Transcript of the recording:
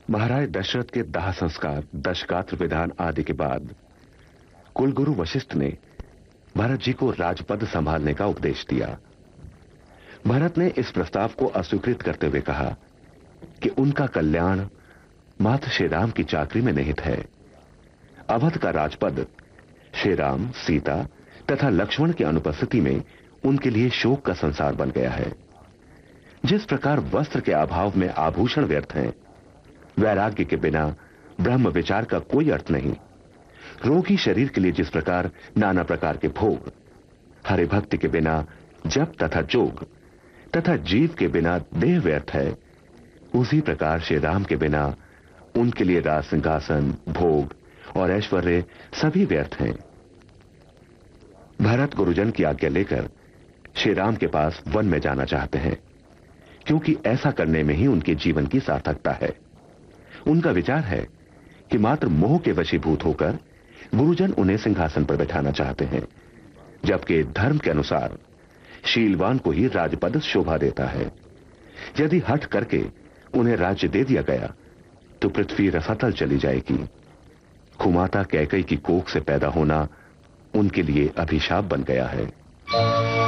महाराज दशरथ के दाह संस्कार, दशगात्र विधान आदि के बाद कुलगुरु वशिष्ठ ने भरत जी को राजपद संभालने का उपदेश दिया। भरत ने इस प्रस्ताव को अस्वीकृत करते हुए कहा कि उनका कल्याण मात्र श्री राम की चाकरी में निहित है। अवध का राजपद श्री राम, सीता तथा लक्ष्मण की अनुपस्थिति में उनके लिए शोक का संसार बन गया है। जिस प्रकार वस्त्र के अभाव में आभूषण व्यर्थ हैं, वैराग्य के बिना ब्रह्म विचार का कोई अर्थ नहीं। रोगी शरीर के लिए जिस प्रकार नाना प्रकार के भोग, हरि भक्ति के बिना जप तथा जोग तथा जीव के बिना देह व्यर्थ है, उसी प्रकार श्री राम के बिना उनके लिए राज सिंहासन, भोग और ऐश्वर्य सभी व्यर्थ हैं। भरत गुरुजन की आज्ञा लेकर श्री राम के पास वन में जाना चाहते हैं, क्योंकि ऐसा करने में ही उनके जीवन की सार्थकता है। उनका विचार है कि मात्र मोह के वशीभूत होकर गुरुजन उन्हें सिंहासन पर बैठाना चाहते हैं, जबकि धर्म के अनुसार शीलवान को ही राजपद शोभा देता है। यदि हठ करके उन्हें राज्य दे दिया गया तो पृथ्वी रसातल चली जाएगी। कुमाता कैकई की कोख से पैदा होना उनके लिए अभिशाप बन गया है।